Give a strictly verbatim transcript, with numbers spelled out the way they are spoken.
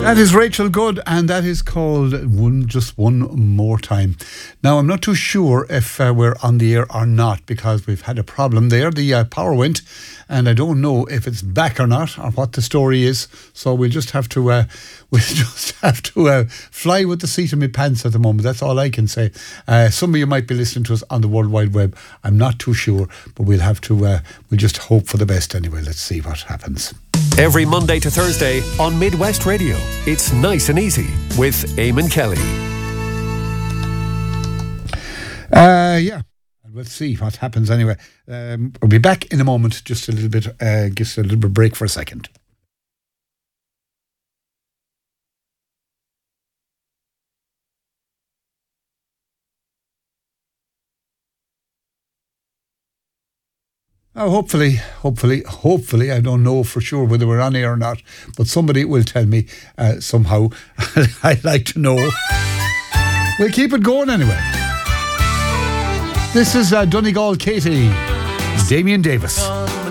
That is Rachel Good, and that is called One Just One More Time. Now, I'm not too sure if uh, we're on the air or not, because we've had a problem there. The uh, power went, and I don't know if it's back or not, or what the story is. So we'll just have to uh, we'll just have to uh, fly with the seat of my pants at the moment. That's all I can say. Uh, some of you might be listening to us on the World Wide Web. I'm not too sure, but we'll have to. Uh, we'll just hope for the best anyway. Let's see what happens. Every Monday to Thursday on Midwest Radio, it's Nice and Easy with Eamon Kelly. Uh, yeah, we'll see what happens anyway. Um, we'll be back in a moment, just a little bit, uh, just a little bit break for a second. Oh, hopefully, hopefully, hopefully, I don't know for sure whether we're on air or not, but somebody will tell me uh, somehow. I'd like to know. We'll keep it going anyway. This is uh, Donegal Katie, Damien Davis.